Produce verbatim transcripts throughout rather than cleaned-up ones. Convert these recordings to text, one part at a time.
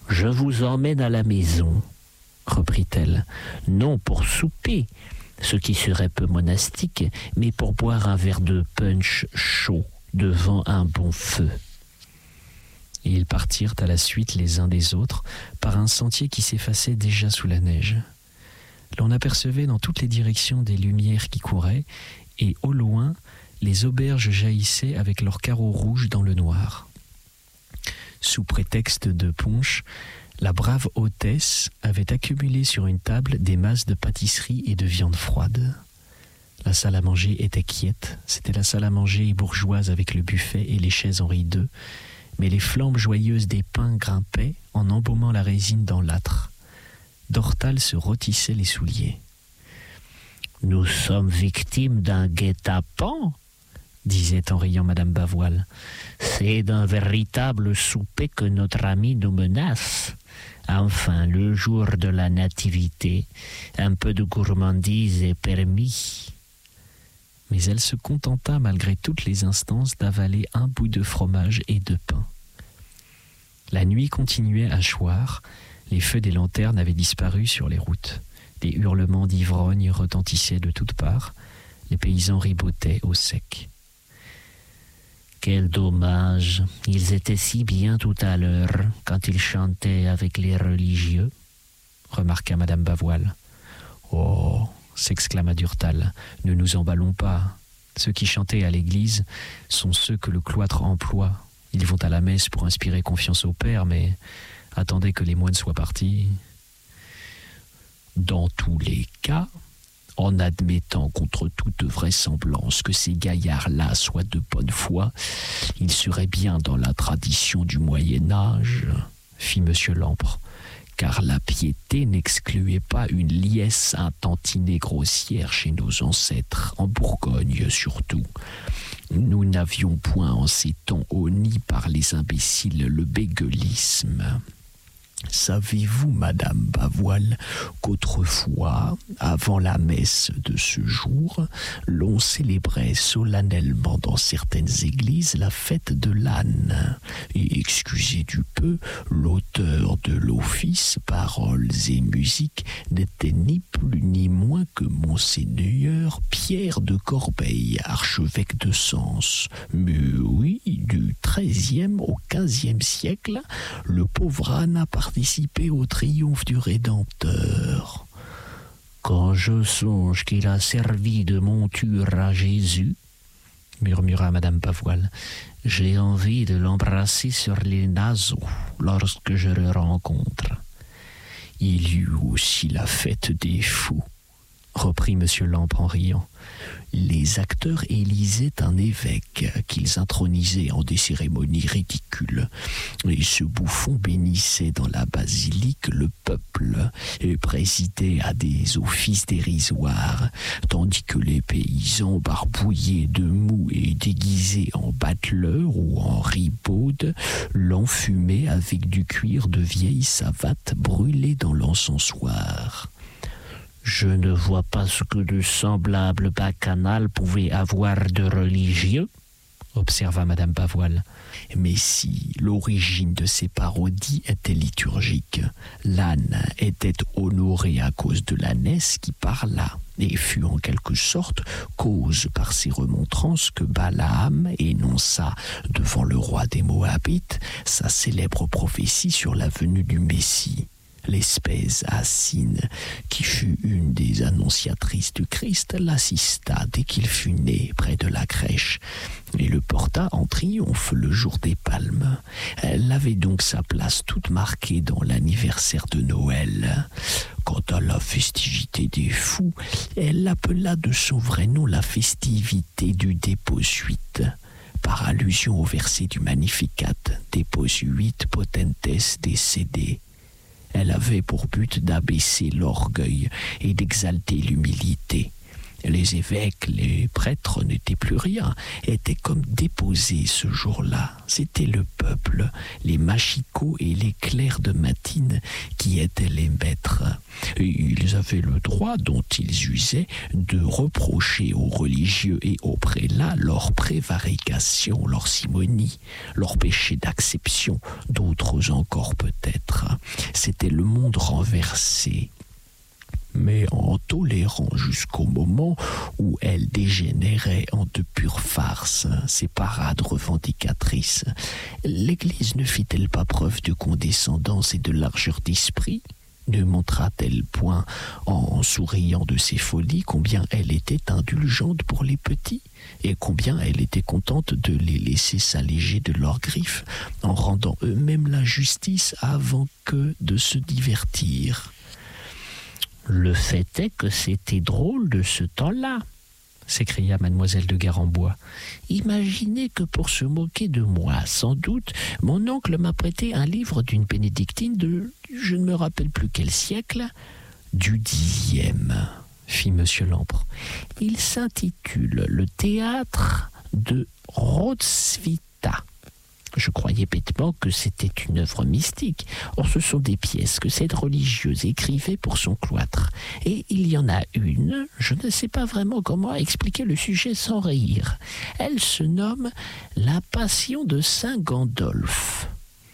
« Je vous emmène à la maison, reprit-elle, non pour souper, ce qui serait peu monastique, mais pour boire un verre de punch chaud devant un bon feu. » Et ils partirent à la suite les uns des autres par un sentier qui s'effaçait déjà sous la neige. L'on apercevait dans toutes les directions des lumières qui couraient, et au loin, les auberges jaillissaient avec leurs carreaux rouges dans le noir. Sous prétexte de punch, la brave hôtesse avait accumulé sur une table des masses de pâtisserie et de viande froide. La salle à manger était quiète, c'était la salle à manger bourgeoise avec le buffet et les chaises Henri deux, mais les flammes joyeuses des pains grimpaient en embaumant la résine dans l'âtre. Dortal se rôtissait les souliers. « Nous sommes victimes d'un guet-apens » disait en riant Madame Bavoil. « C'est d'un véritable souper que notre ami nous menace. Enfin, le jour de la nativité, un peu de gourmandise est permis. » Mais elle se contenta malgré toutes les instances d'avaler un bout de fromage et de pain. La nuit continuait à choir, les feux des lanternes avaient disparu sur les routes. Des hurlements d'ivrognes retentissaient de toutes parts, les paysans ribotaient au sec. « Quel dommage, ils étaient si bien tout à l'heure quand ils chantaient avec les religieux, » remarqua Madame Bavoil. « Oh !» s'exclama Durtal, « ne nous emballons pas. Ceux qui chantaient à l'église sont ceux que le cloître emploie. Ils vont à la messe pour inspirer confiance au Père, mais attendez que les moines soient partis. » Dans tous les cas, en admettant contre toute vraisemblance que ces gaillards-là soient de bonne foi, ils seraient bien dans la tradition du Moyen-Âge, fit Monsieur Lampre, car la piété n'excluait pas une liesse intentinée grossière chez nos ancêtres, en Bourgogne surtout. Nous n'avions point en ces temps honni par les imbéciles le bégueulisme. Savez-vous, Madame Bavoil, qu'autrefois, avant la messe de ce jour, l'on célébrait solennellement dans certaines églises la fête de l'âne, et excusez du peu, l'auteur de l'office, paroles et musique n'était ni plus ni moins que Monseigneur Pierre de Corbeil, archevêque de Sens. Mais oui, du treizième au quinzième siècle, le pauvre âne a participé au triomphe du Rédempteur. Quand je songe qu'il a servi de monture à Jésus, murmura Madame Bavoil, j'ai envie de l'embrasser sur les naseaux lorsque je le rencontre. Il y eut aussi la fête des fous, reprit Monsieur Lampre en riant. Les acteurs élisaient un évêque qu'ils intronisaient en des cérémonies ridicules, et ce bouffon bénissait dans la basilique le peuple et présidait à des offices dérisoires, tandis que les paysans barbouillés de mou et déguisés en bateleurs ou en ribaudes l'enfumaient avec du cuir de vieille savate brûlé dans l'encensoir. Je ne vois pas ce que de semblable bacchanal pouvait avoir de religieux, observa Madame Bavoil. Mais si l'origine de ces parodies était liturgique, l'âne était honoré à cause de l'ânesse qui parla, et fut en quelque sorte cause par ses remontrances que Balaam énonça devant le roi des Moabites sa célèbre prophétie sur la venue du Messie. L'espèce Assine, qui fut une des annonciatrices du Christ, l'assista dès qu'il fut né près de la crèche et le porta en triomphe le jour des Palmes. Elle avait donc sa place toute marquée dans l'anniversaire de Noël. Quant à la festivité des fous, elle l'appela de son vrai nom la festivité du Déposuit, par allusion au verset du Magnificat, Déposuit potentes décédé. Elle avait pour but d'abaisser l'orgueil et d'exalter l'humilité. Les évêques, les prêtres n'étaient plus rien, étaient comme déposés ce jour-là. C'était le peuple, les machicots et les clercs de matine qui étaient les maîtres. Et ils avaient le droit, dont ils usaient, de reprocher aux religieux et aux prélats leur prévarication, leur simonie, leur péché d'acception, d'autres encore peut-être. C'était le monde renversé, mais en tolérant jusqu'au moment où elle dégénérait en de pures farces, ces parades revendicatrices. L'Église ne fit-elle pas preuve de condescendance et de largeur d'esprit ? Ne montra-t-elle point, en souriant de ses folies, combien elle était indulgente pour les petits, et combien elle était contente de les laisser s'alléger de leurs griffes, en rendant eux-mêmes la justice avant que de se divertir ? Le fait est que c'était drôle de ce temps-là, s'écria mademoiselle de Garembois. Imaginez que pour se moquer de moi, sans doute, mon oncle m'a prêté un livre d'une bénédictine de, je ne me rappelle plus quel siècle, du dixième, fit monsieur Lampre. Il s'intitule « Le théâtre de Roswitha ». Je croyais bêtement que c'était une œuvre mystique. Or, ce sont des pièces que cette religieuse écrivait pour son cloître. Et il y en a une, je ne sais pas vraiment comment expliquer le sujet sans rire. Elle se nomme « La Passion de Saint Gandolphe ».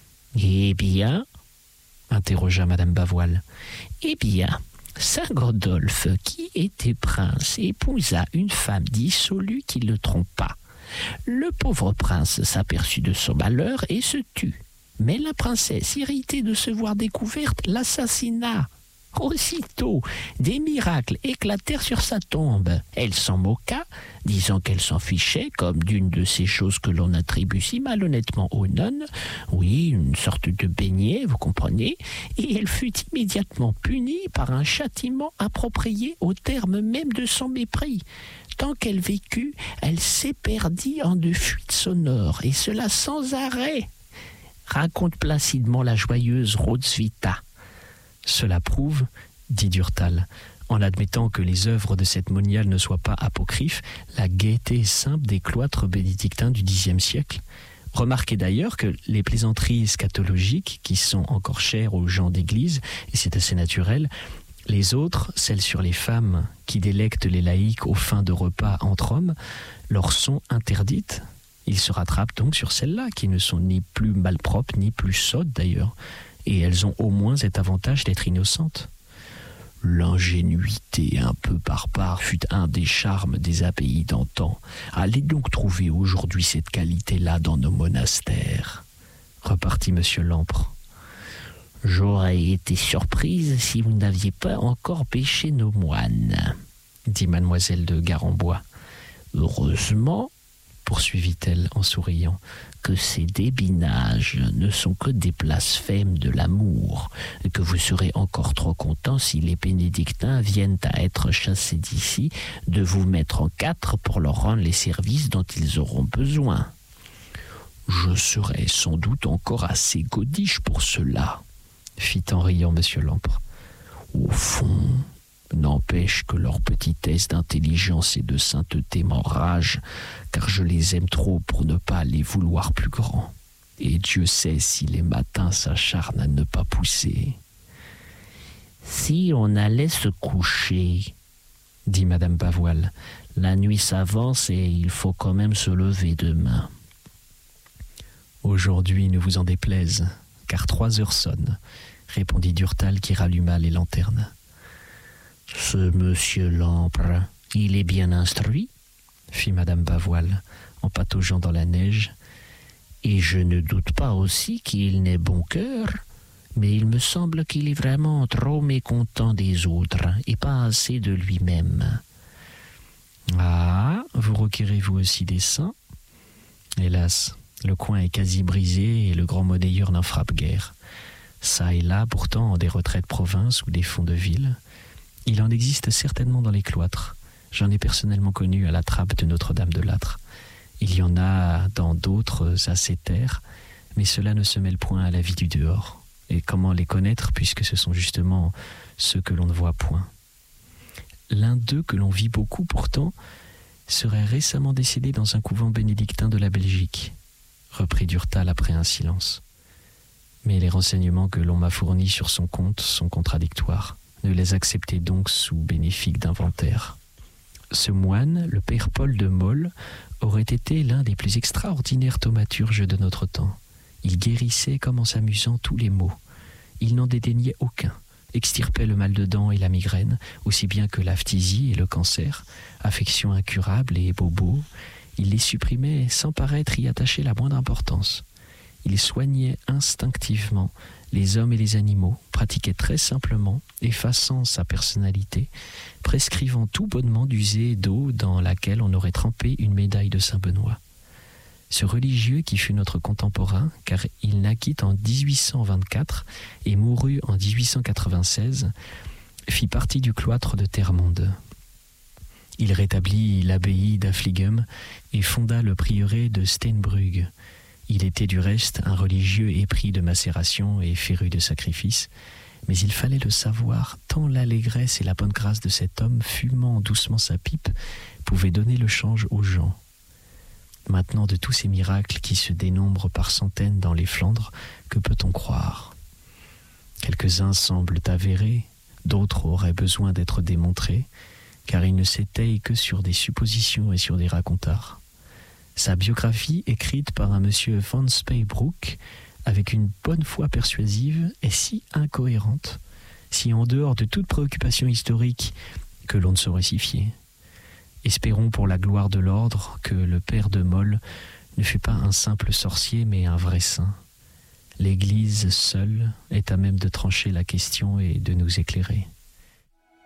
Eh bien, interrogea madame Bavoil. Eh bien, Saint Gandolphe, qui était prince, épousa une femme dissolue qui le trompa. Le pauvre prince s'aperçut de son malheur et se tut. Mais la princesse, irritée de se voir découverte, l'assassina. Aussitôt, des miracles éclatèrent sur sa tombe. Elle s'en moqua, disant qu'elle s'en fichait, comme d'une de ces choses que l'on attribue si malhonnêtement aux nonnes. Oui, une sorte de beignet, vous comprenez. Et elle fut immédiatement punie par un châtiment approprié au terme même de son mépris. Tant qu'elle vécut, elle s'éperdit en de fuites sonores, et cela sans arrêt, raconte placidement la joyeuse Roswitha. Cela prouve, dit Durtal, en admettant que les œuvres de cette moniale ne soient pas apocryphes, la gaieté simple des cloîtres bénédictins du Xe siècle. Remarquez d'ailleurs que les plaisanteries scatologiques, qui sont encore chères aux gens d'église, et c'est assez naturel, les autres, celles sur les femmes qui délectent les laïcs aux fins de repas entre hommes, leur sont interdites. Ils se rattrapent donc sur celles-là, qui ne sont ni plus malpropres, ni plus sottes d'ailleurs. Et elles ont au moins cet avantage d'être innocentes. L'ingénuité un peu barbare fut un des charmes des abbayes d'antan. Allez donc trouver aujourd'hui cette qualité-là dans nos monastères, repartit monsieur Lampre. J'aurais été surprise si vous n'aviez pas encore pêché nos moines, dit mademoiselle de Garembois. Heureusement, poursuivit-elle en souriant, que ces débinages ne sont que des blasphèmes de l'amour, et que vous serez encore trop content si les bénédictins viennent à être chassés d'ici, de vous mettre en quatre pour leur rendre les services dont ils auront besoin. Je serai sans doute encore assez godiche pour cela, fit en riant monsieur Lampre. Au fond, n'empêche que leur petitesse d'intelligence et de sainteté m'enrage, car je les aime trop pour ne pas les vouloir plus grands. Et Dieu sait si les matins s'acharnent à ne pas pousser. Si on allait se coucher, dit madame Bavoil, la nuit s'avance et il faut quand même se lever demain. Aujourd'hui, ne vous en déplaise, car trois heures sonnent, répondit Durtal qui ralluma les lanternes. Ce monsieur Lampre, il est bien instruit, fit madame Bavoil, en pataugeant dans la neige, et je ne doute pas aussi qu'il n'ait bon cœur, mais il me semble qu'il est vraiment trop mécontent des autres, et pas assez de lui-même. Ah, vous requérez vous aussi des saints ? Hélas, le coin est quasi brisé et le grand monnayeur n'en frappe guère. Ça et là, pourtant, en des retraites provinces ou des fonds de ville, il en existe certainement dans les cloîtres. J'en ai personnellement connu à la trappe de Notre-Dame de Lattre. Il y en a dans d'autres ascétaires, mais cela ne se mêle point à la vie du dehors. Et comment les connaître, puisque ce sont justement ceux que l'on ne voit point. L'un d'eux, que l'on vit beaucoup pourtant, serait récemment décédé dans un couvent bénédictin de la Belgique, reprit Durtal après un silence. Mais les renseignements que l'on m'a fournis sur son compte sont contradictoires. Ne les acceptez donc sous bénéfice d'inventaire. Ce moine, le père Paul de Molles, aurait été l'un des plus extraordinaires thaumaturges de notre temps. Il guérissait comme en s'amusant tous les maux. Il n'en dédaignait aucun, extirpait le mal de dents et la migraine, aussi bien que la phtisie et le cancer, affections incurables et bobos. Il les supprimait sans paraître y attacher la moindre importance. Il soignait instinctivement les hommes et les animaux, pratiquait très simplement, effaçant sa personnalité, prescrivant tout bonnement d'user d'eau dans laquelle on aurait trempé une médaille de Saint-Benoît. Ce religieux qui fut notre contemporain, car il naquit en dix-huit cent vingt-quatre et mourut en dix-huit cent quatre-vingt-seize, fit partie du cloître de Termonde. Il rétablit l'abbaye d'Affligem et fonda le prieuré de Steenbrugge. Il était du reste un religieux épris de macération et féru de sacrifices, mais il fallait le savoir, tant l'allégresse et la bonne grâce de cet homme, fumant doucement sa pipe, pouvaient donner le change aux gens. Maintenant, de tous ces miracles qui se dénombrent par centaines dans les Flandres, que peut-on croire? Quelques-uns semblent avérés, d'autres auraient besoin d'être démontrés, car il ne s'étaye que sur des suppositions et sur des racontars. Sa biographie, écrite par un monsieur Van Speybroek, avec une bonne foi persuasive, est si incohérente, si en dehors de toute préoccupation historique, que l'on ne saurait s'y fier. Espérons pour la gloire de l'ordre que le père de Molles ne fut pas un simple sorcier, mais un vrai saint. L'Église seule est à même de trancher la question et de nous éclairer.